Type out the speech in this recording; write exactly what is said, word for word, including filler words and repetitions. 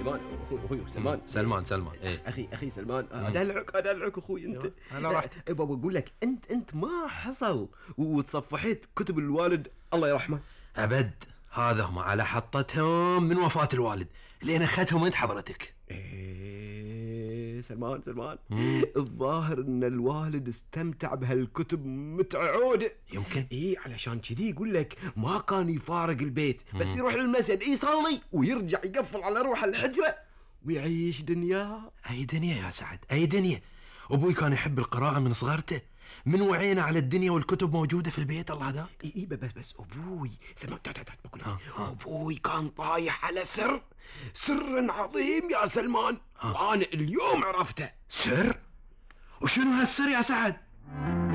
سلمان اخوي اخوي سلمان سلمان سلمان ايه اخي اخي سلمان ادلعك ادلعك اخوي انت. انا راح بابا اقول لك انت انت ما حصل وتصفحت كتب الوالد الله يرحمه ابد. هذا هم على حطتهم من وفاة الوالد لين اخذتهم انت حضرتك. ايه سلمان سلمان مم. الظاهر ان الوالد استمتع بهالكتب متعة عودة. يمكن. ايه علشان كذي يقول لك ما كان يفارق البيت بس مم. يروح للمسجد يصلي ويرجع يقفل على روح الحجرة ويعيش دنياه. اي دنيا يا سعد اي دنيا. ابوي كان يحب القراءة من صغرته، من وعينا على الدنيا والكتب موجودة في البيت الله هذا. اي اي بس بس ابوي سلمان تعال تعال بقول لك ها، ها. ابوي كان طايح على سر سر عظيم يا سلمان ها. وانا اليوم عرفته. سر؟ وشنو هالسر يا سعد؟